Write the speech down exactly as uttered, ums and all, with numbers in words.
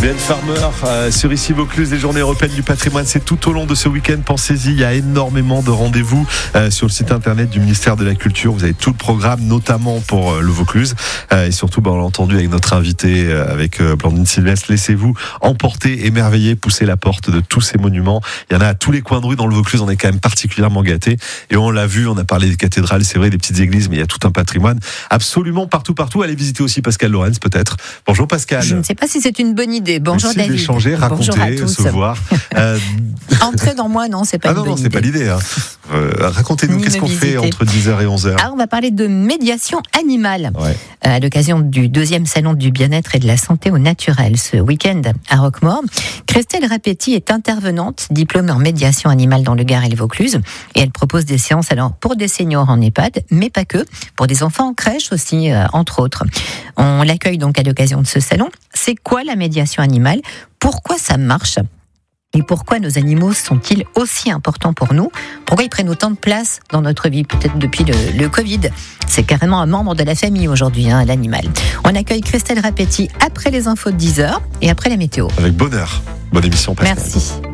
Mylène Farmer euh, sur ici Vaucluse, les journées européennes du patrimoine, c'est tout au long de ce week-end. Pensez-y, il y a énormément de rendez-vous euh, sur le site internet du ministère de la Culture. Vous avez tout le programme, notamment pour euh, le Vaucluse, euh, et surtout, bah, on l'a entendu avec notre invité, euh, avec euh, Blandine Sylvestre. Laissez-vous emporter, émerveiller, pousser la porte de tous ces monuments. Il y en a à tous les coins de rue dans le Vaucluse. On est quand même particulièrement gâtés, et on l'a vu. On a parlé des cathédrales, c'est vrai, des petites églises, mais il y a tout un patrimoine absolument partout, partout. Allez visiter aussi Pascal Lorenz, peut-être. Bonjour Pascal. Je ne sais pas si c'est une bonne idée. Bonjour Merci David. D'échanger, raconter, se voir. Euh... Entrer dans moi, non, c'est pas ah une non, bonne non, idée. c'est pas l'idée. Hein. Euh, racontez-nous, Ni qu'est-ce qu'on visiter. fait entre dix heures et onze heures? Ah, on va parler de médiation animale. Ouais. À l'occasion du deuxième salon du bien-être et de la santé au naturel, ce week-end à Roquemaure. Christelle Rapetti est intervenante, diplômée en médiation animale dans le Gard et le Vaucluse. Et elle propose des séances alors pour des seniors en EHPAD, mais pas que, pour des enfants en crèche aussi, euh, entre autres. On l'accueille donc à l'occasion de ce salon. C'est quoi la médiation animale? Pourquoi ça marche? Et pourquoi nos animaux sont-ils aussi importants pour nous? Pourquoi ils prennent autant de place dans notre vie? Peut-être depuis le, le Covid. C'est carrément un membre de la famille aujourd'hui, hein, l'animal. On accueille Christelle Rapetti après les infos de dix heures et après la météo. Avec bonheur. Bonne émission, Pascal. Merci.